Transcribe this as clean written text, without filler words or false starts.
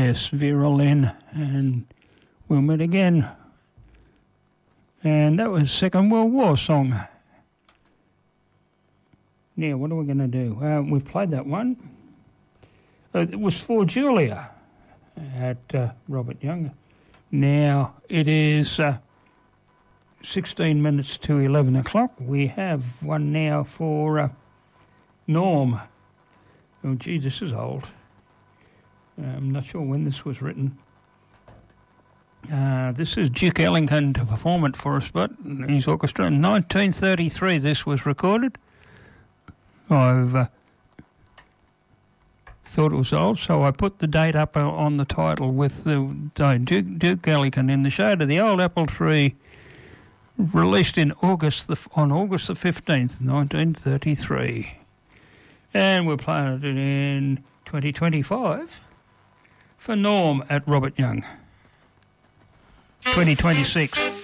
Yes, Vera Lynn, and We'll Meet Again. And that was Second World War song. Now, what are we going to do? We've played that one. It was for Julia at Robert Young. Now, it is 16 minutes to 11 o'clock. We have one now for Norm. Oh, gee, this is old. I'm not sure when this was written. This is Duke Ellington to perform it for us, but his orchestra. In 1933 this was recorded. I've thought it was old, so I put the date up on the title with Duke Ellington, In the Shade of the Old Apple Tree, released on August the 15th, 1933. And we're playing it in 2025 for Norm at Robert Young. 2026.